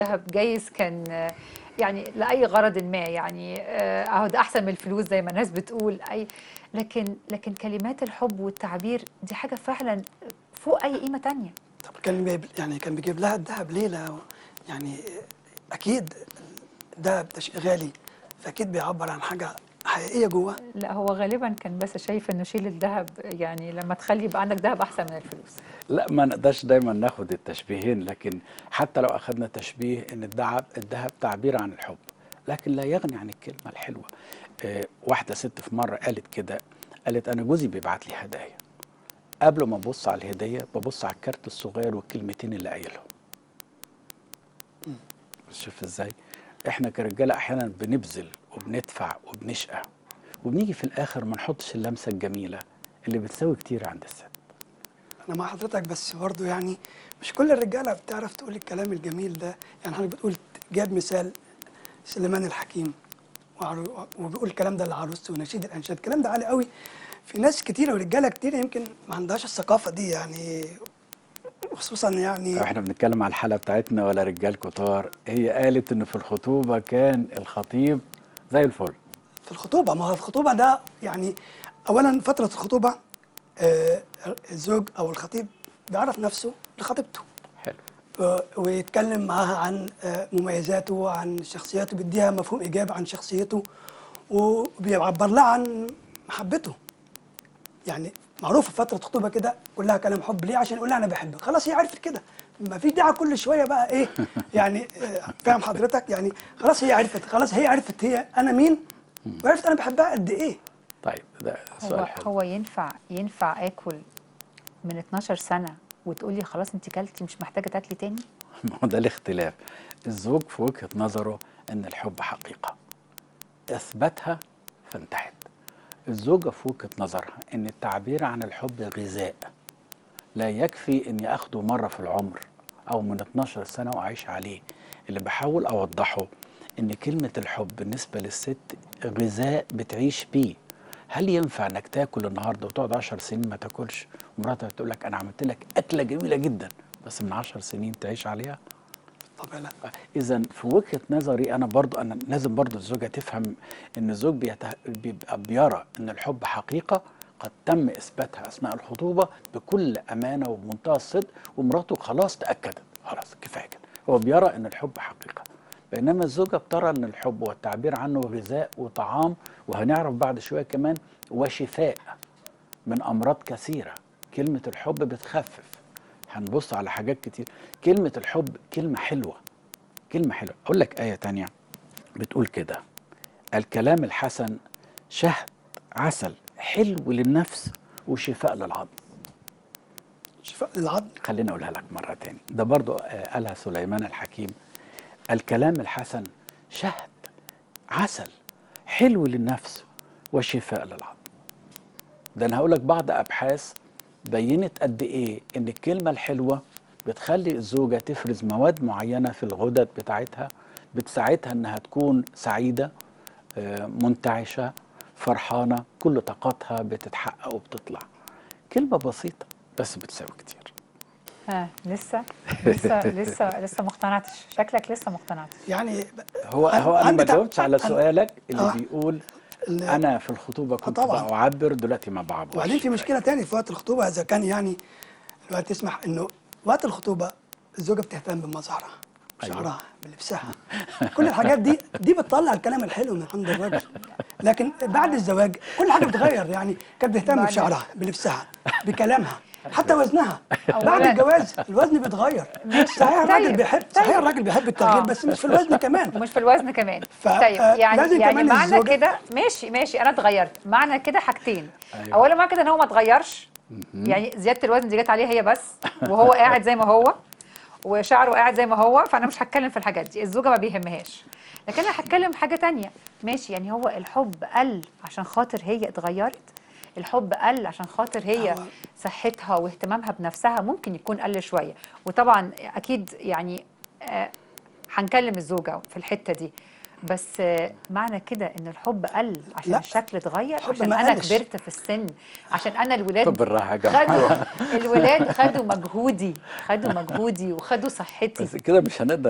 الذهب جايز كان يعني لأي غرض ما، يعني اهو ده احسن من الفلوس زي ما الناس بتقول. لكن كلمات الحب والتعبير دي حاجة فعلا فوق اي قيمة تانية. طب كان بيجيب لها الذهب ليه؟ يعني اكيد الذهب ده شيء غالي، فاكيد بيعبر عن حاجه حقيقيه جوه. لا، هو غالبا كان بس شايف انه شيل الذهب، يعني لما تخلي يبقى عندك ذهب احسن من الفلوس. لا، ما نقدرش دايما ناخد التشبيهين، لكن حتى لو اخذنا تشبيه ان الذهب تعبير عن الحب، لكن لا يغني عن الكلمه الحلوه. واحده ست في مره قالت كده، قالت انا جوزي بيبعت لي هدايا، قبل ما ابص على الهديه ببص على الكارت الصغير والكلمتين اللي قايلهم. شوف ازاي احنا كرجاله احيانا بنبذل وبندفع وبنشقى، وبنيجي في الاخر ما نحطش اللمسه الجميله اللي بتساوي كتير عند الست. انا مع حضرتك، بس برضه يعني مش كل الرجاله بتعرف تقول الكلام الجميل ده. يعني حضرتك بتقول، جاب مثال سليمان الحكيم وبيقول الكلام ده لعروسته ونشيد الانشاد، الكلام ده عالي قوي. في ناس كتيره ورجاله كتير يمكن ما عندهاش الثقافه دي، يعني خصوصا يعني احنا بنتكلم على الحلقه بتاعتنا ولا رجال كتار. هي قالت ان في الخطوبه كان الخطيب زي الفل. في الخطوبه، ما هو الخطوبه ده يعني اولا فتره الخطوبه الزوج او الخطيب بيعرف نفسه لخطيبته، حلو. ويتكلم معاها عن مميزاته، عن شخصيته، بيديها مفهوم ايجابي عن شخصيته، وبيعبر لها عن محبته. يعني معروف في فتره الخطوبه كده كلها كلام حب، ليه؟ عشان يقول لها انا بحبك. خلاص هي عرفت كده، ما فيش داعي كل شويه بقى ايه يعني فاهم حضرتك؟ يعني خلاص هي عرفت، خلاص هي عرفت هي انا مين، وعرفت انا بحبها قد ايه. طيب ده سؤال حلو. هو ينفع اكل من 12 سنة وتقولي خلاص انت كلتي مش محتاجة تاكلي تاني؟ ما هو ده الاختلاف. الزوج في وجهه نظره ان الحب حقيقه اثبتها فانتهت. الزوجه في وجهه نظرها ان التعبير عن الحب غذاء، لا يكفي اني اخده مره في العمر او من 12 سنه واعيش عليه. اللي بحاول اوضحه ان كلمه الحب بالنسبه للست غذاء بتعيش بيه. هل ينفع انك تاكل النهارده وتقعد 10 سنين ما تاكلش، ومراتك تقول لك انا عملت لك اكله جميله جدا بس من 10 سنين تعيش عليها؟ طب لا، اذا في وجهه نظري انا لازم برضو الزوجه تفهم ان الزوج بيبقى بيرى ان الحب حقيقه قد تم اثباتها اثناء الخطوبه بكل امانه وبمنتهى الصدق، ومراته خلاص تاكدت، خلاص كفايه كده. هو بيرى ان الحب حقيقه، بينما الزوجه بترى ان الحب والتعبير عنه غذاء وطعام، وهنعرف بعد شويه كمان وشفاء من امراض كثيره. كلمه الحب بتخفف، هنبص على حاجات كتير. كلمه الحب كلمه حلوه، كلمة حلوة. أقول لك آية تانية بتقول كده: الكلام الحسن شهد عسل حلو للنفس وشفاء للعظم. شفاء للعظم. خليني أقولها لك مرة تاني، ده برضو قالها سليمان الحكيم. الكلام الحسن شهد عسل حلو للنفس وشفاء للعظم. ده أنا هقول لك بعض أبحاث بينت قد إيه إن الكلمة الحلوة بتخلي الزوجة تفرز مواد معينة في الغدد بتاعتها بتساعدها انها تكون سعيدة، منتعشة، فرحانة، كل طاقاتها بتتحقق وبتطلع. كلمة بسيطة بس بتساوي كتير. لسه ما اقتنعتش، شكلك لسه ما اقتنعتش. يعني هو انا ما جاوبتش على أنا سؤالك اللي بيقول انا في الخطوبة كنت بعبر، دلوقتي ما بعبرش. وبعدين في مشكله تاني في وقت الخطوبه، اذا كان يعني الوقت تسمح انه وقت الخطوبه الزوجه بتهتم بمظهرها، بشعرها، أيوة، بلبسها، كل الحاجات دي بتطلع الكلام الحلو من عند الراجل. لكن بعد الزواج كل حاجه بتتغير. يعني كانت بتهتم بشعرها، بلبسها، بكلامها، حتى وزنها. بعد الجواز الوزن بيتغير. صحيح الراجل بيحب، صحيح الراجل بيحب التغيير، بس مش في الوزن كمان. مش في الوزن كمان. طيب يعني معنى كده ماشي انا اتغيرت، معنى كده حاجتين. أيوة. اولا معنى كده ان هو ما اتغيرش، يعني زياده الوزن دي جت عليه هي بس، وهو قاعد زي ما هو وشعره قاعد زي ما هو. فانا مش هتكلم في الحاجات دي، الزوجه ما بيهمهاش. لكن انا هتكلم حاجه تانية. ماشي، يعني هو الحب قل عشان خاطر هي اتغيرت؟ الحب قل عشان خاطر هي صحتها واهتمامها بنفسها؟ ممكن يكون قل شويه، وطبعا اكيد يعني هنكلم الزوجه في الحته دي. بس معنى كده ان الحب قل عشان الشكل اتغير، عشان انا كبرت في السن، عشان انا الولاد خدوا مجهودي وخدوا صحتي. بس كده مش هنقدر